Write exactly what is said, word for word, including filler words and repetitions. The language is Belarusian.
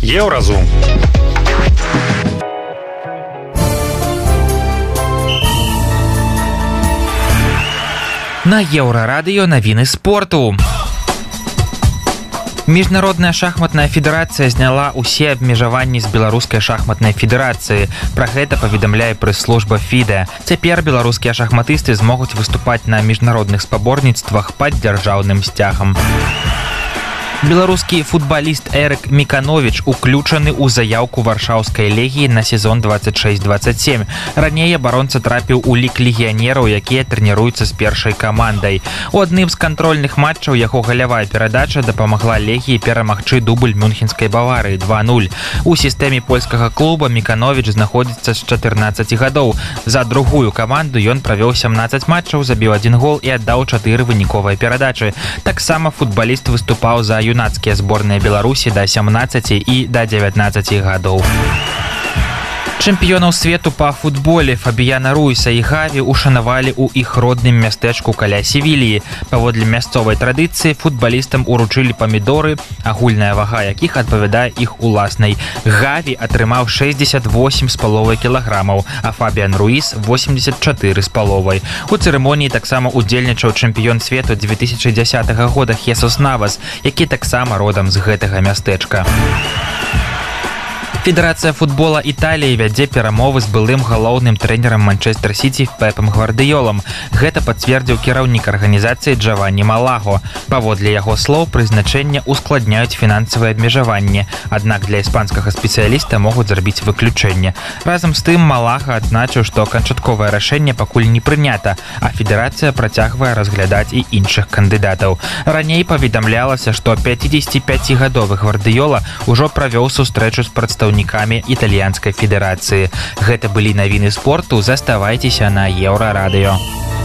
Еўразум. На Еўрарадыё навіны спорту. Міжнародная шахматная федэрацыя зняла ўсе абмежаванні з беларускай шахматнай федэрацыі. Пра гэта паведамляе прэс-служба фіде. Цяпер беларускія шахматысты змогуць выступаць на міжнародных спаборніцтвах пад дзяржаўным сцягам. Беларускі футбаліст Эрык Мікановіч уключаны ў заяўку варшаўскай легіі на сезон двадцать шесть двадцать семь. Раней абаронца трапіў у лік легіянераў, якія трэніруюцца з першай камандай. У адным з кантрольных матчаў яго галявая перадача дапамагла легіі перамагчы дубль мюнхенскай Баварыі два нуль. У сістэме польскага клуба Мікановіч знаходзіцца з чатырнаццаці гадоў. За другую каманду ён правёў сямнаццаць матчаў, забіў адзін гол і аддаў чатыры выніковыя перадачы. Таксама футбаліст выступаў за юнацкія зборныя Беларусі да сямнаццаці і да дзевятнаццаці гадоў. Чэмпіёнаў свету па футболе Фабіяна Руіса і Гаві ушанавалі ў іх родным мястэчку каля Севіліі. Паводле мясцовай традыцыі футбалістам уручылі памідоры, агульная вага якіх адпавядае іх уласнай. Гаві атрымаў шэсцьдзесят восемь з паловай кілаграмаў, а Фабіян Руіс восемьдесят четыре з паловай. У цырымоніі таксама удзельнічаў чэмпіён свету две тысячи дзесятага года Хесус Навас, які таксама родам з гэтага мястэчка. Федэрацыя футбола Італіі вядзе перамовы з былым галоўным трэнерам Манчестер Сіці Пепам Гвардыёлам. Гэта пацвердзіў кіраўнік арганізацыі Джаванні Малаго. Паводле яго слоў, прызначэнне ускладняюць фінансавыя абмежаванні, аднак для іспанскага спецыяліста могуць зрабіць выключэнне. Разам з тым Малага адзначыў, што канчатковае рашэнне пакуль не прынята, а федэрацыя працягвае разглядаць і іншых кандыдатаў. Раней паведамлялася, што пяцідзесяціпяцігадовы Гвардыёла ўжо правёў сустрэчу з прадстаўнікамі італьянскай федэрацыі. Гэта былі навіны спорту. Заставайцеся на Еўрарадыё.